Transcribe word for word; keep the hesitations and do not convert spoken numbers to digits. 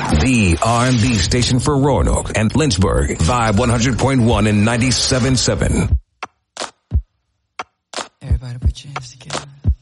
The R and B station for Roanoke and Lynchburg. Vibe one hundred point one and ninety-seven point seven. Everybody put your hands together.